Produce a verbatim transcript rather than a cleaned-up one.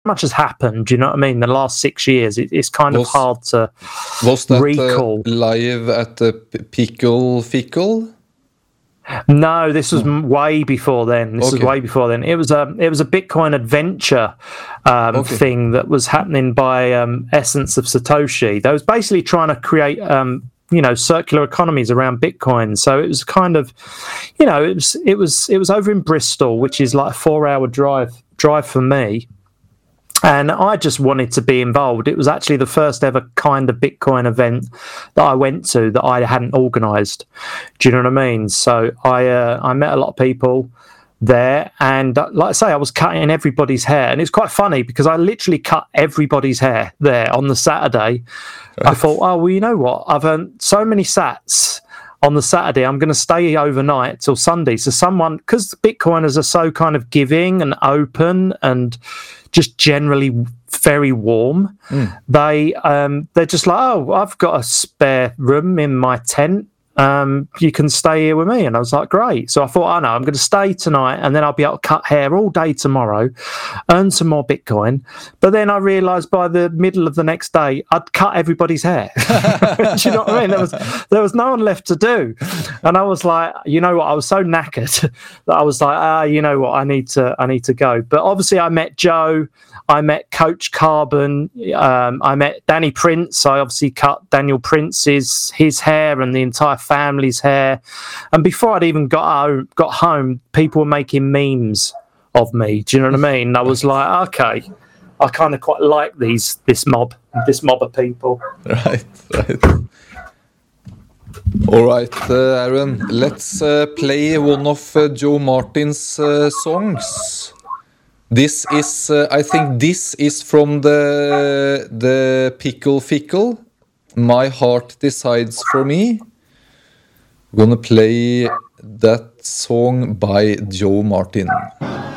much has happened. Do you know what I mean? The last six years, it, it's kind was, of hard to was that, recall. Uh, live at the Pickle Fickle? No, this was oh. way before then. This okay. was way before then. It was a it was a Bitcoin adventure um, okay. thing that was happening by um, Essence of Satoshi. They was basically trying to create um, you know circular economies around Bitcoin. So it was kind of, you know, it was it was it was over in Bristol, which is like a four hour drive drive for me. And I just wanted to be involved. It was actually the first ever kind of Bitcoin event that I went to that I hadn't organised. Do you know what I mean? So I uh, I met a lot of people there, and uh, like I say, I was cutting everybody's hair, and it's quite funny because I literally cut everybody's hair there on the Saturday. Right. I thought, oh well, you know what? I've earned so many sats on the Saturday. I'm going to stay overnight till Sunday. So someone, because Bitcoiners are so kind of giving and open and just generally very warm. Mm. They um, they're just like, oh, I've got a spare room in my tent. Um, you can stay here with me. And I was like, great. So I thought, I know, I'm going to stay tonight, and then I'll be able to cut hair all day tomorrow, earn some more Bitcoin. But then I realised by the middle of the next day, I'd cut everybody's hair. Do you know what I mean? There was there was no one left to do, and I was like, you know what? I was so knackered that I was like, ah, you know what? I need to I need to go. But obviously, I met Joe. I met Coach Carbon. Um, I met Danny Prince. I obviously cut Daniel Prince's his hair and the entire family's hair. And before I'd even got home, got home, people were making memes of me. Do you know what I mean? And I was like, okay, I kind of quite like these this mob, this mob of people. Right, right. All right, uh, Aaron. Let's uh, play one of uh, Joe Martin's uh, songs. This is, uh, I think this is from the the Pickle Fickle. My Heart Decides for Me. I'm gonna play that song by Joe Martin.